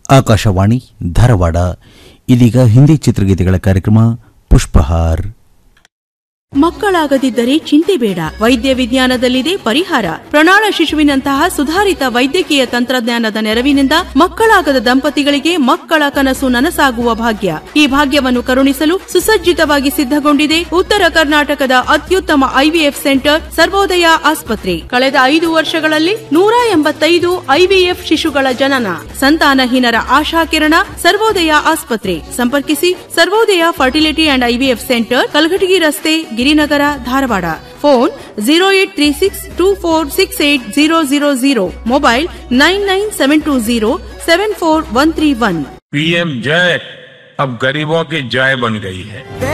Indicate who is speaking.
Speaker 1: ಆಕಾಶವಾಣಿ ಧಾರವಾಡ. ಇದೀಗ ಹಿಂದಿ ಚಿತ್ರಗೀತೆಗಳ ಕಾರ್ಯಕ್ರಮ ಪುಷ್ಪಹಾರ್.
Speaker 2: ಮಕ್ಕಳಾಗದಿದ್ದರೆ ಚಿಂತೆ ಬೇಡ, ವೈದ್ಯ ವಿಜ್ಞಾನದಲ್ಲಿದೆ ಪರಿಹಾರ. ಪ್ರಣಾಳ ಶಿಶುವಿನಂತಹ ಸುಧಾರಿತ ವೈದ್ಯಕೀಯ ತಂತ್ರಜ್ಞಾನದ ನೆರವಿನಿಂದ ಮಕ್ಕಳಾಗದ ದಂಪತಿಗಳಿಗೆ ಮಕ್ಕಳ ಕನಸು ನನಸಾಗುವ ಭಾಗ್ಯ. ಈ ಭಾಗ್ಯವನ್ನು ಕರುಣಿಸಲು ಸುಸಜ್ಜಿತವಾಗಿ ಸಿದ್ಧಗೊಂಡಿದೆ ಉತ್ತರ ಕರ್ನಾಟಕದ ಅತ್ಯುತ್ತಮ ಐವಿಎಫ್ ಸೆಂಟರ್ ಸರ್ವೋದಯ ಆಸ್ಪತ್ರೆ. ಕಳೆದ 5 ವರ್ಷಗಳಲ್ಲಿ 185 ಐವಿಎಫ್ ಶಿಶುಗಳ ಜನನ. ಸಂತಾನಹೀನರ ಆಶಾಕಿರಣ ಸರ್ವೋದಯ ಆಸ್ಪತ್ರೆ. ಸಂಪರ್ಕಿಸಿ ಸರ್ವೋದಯ fertility and IVF centre, Kalghatgi ರಸ್ತೆ, Girinagar, Dharwad. Phone 0836246800. Mobile 9972074131.
Speaker 3: PM जय अब गरीबों की जय बन गई है.